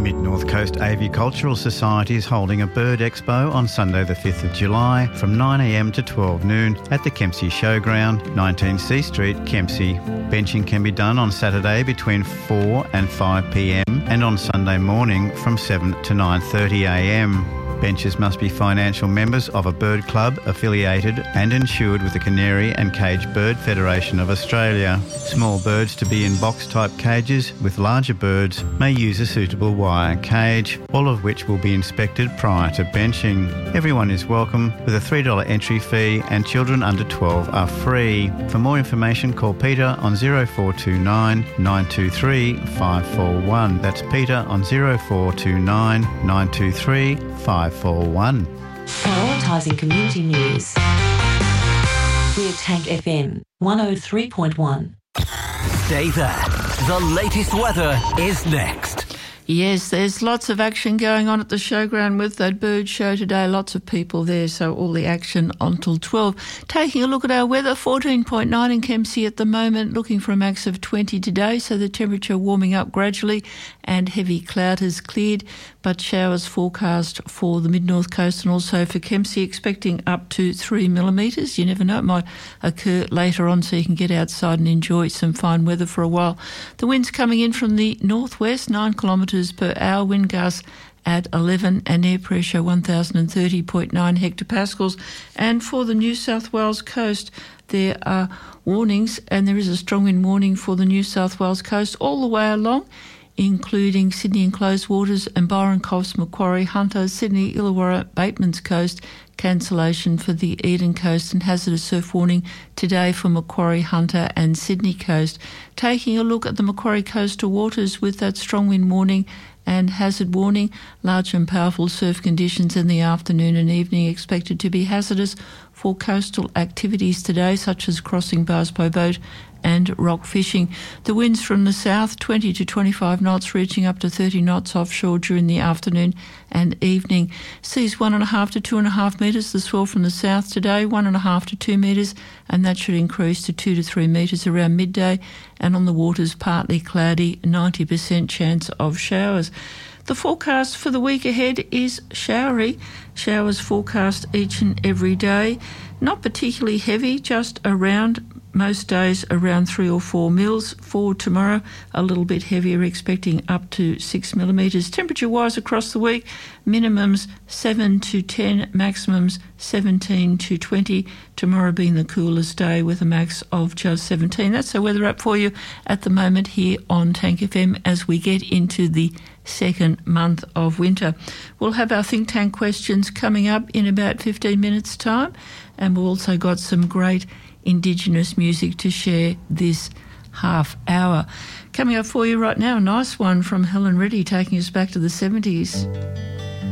Mid-North Coast Avicultural Society is holding a bird expo on Sunday the 5th of July from 9am to 12 noon at the Kempsey Showground, 19C Street, Kempsey. Benching can be done on Saturday between 4 and 5pm and on Sunday morning from 7 to 9:30am. Benchers must be financial members of a bird club affiliated and insured with the Canary and Cage Bird Federation of Australia. Small birds to be in box-type cages, with larger birds may use a suitable wire cage, all of which will be inspected prior to benching. Everyone is welcome with a $3 entry fee and children under 12 are free. For more information, call Peter on 0429 923 541. That's Peter on 0429 923 541. Prioritising community news. We're Tank FM 103.1. Stay there. The latest weather is next. Yes, there's lots of action going on at the showground with that bird show today. Lots of people there, so all the action until 12. Taking a look at our weather, 14.9 in Kempsey at the moment, looking for a max of 20 today, so the temperature warming up gradually and heavy cloud has cleared, but showers forecast for the mid-north coast and also for Kempsey, expecting up to 3 millimetres. You never know, it might occur later on, so you can get outside and enjoy some fine weather for a while. The wind's coming in from the northwest, 9 kilometres per hour, wind gusts at 11 and air pressure 1030.9 hectopascals. And for the New South Wales coast, there are warnings, and there is a strong wind warning for the New South Wales coast all the way along, including Sydney enclosed waters and Byron, Coffs, Macquarie, Hunter, Sydney, Illawarra, Bateman's coast. Cancellation for the Eden coast and hazardous surf warning today for Macquarie, Hunter and Sydney coast. Taking a look at the Macquarie coastal waters with that strong wind warning and hazard warning, large and powerful surf conditions in the afternoon and evening expected to be hazardous for coastal activities today, such as crossing Barspo Boat and rock fishing. The winds from the south, 20 to 25 knots, reaching up to 30 knots offshore during the afternoon and evening. Seas 1.5 to 2.5 metres. The swell from the south today, 1.5 to 2 metres, and that should increase to 2 to 3 metres around midday. And on the waters, partly cloudy, 90% chance of showers. The forecast for the week ahead is showery. Showers forecast each and every day. Not particularly heavy, just around. Most days around 3 or 4 mils. For tomorrow, a little bit heavier, expecting up to 6 millimetres. Temperature-wise across the week, minimums 7 to 10, maximums 17 to 20. Tomorrow being the coolest day with a max of just 17. That's the weather up for you at the moment here on Tank FM as we get into the second month of winter. We'll have our think tank questions coming up in about 15 minutes' time, and we've also got some great Indigenous music to share this half hour. Coming up for you right now, a nice one from Helen Reddy taking us back to the 70s.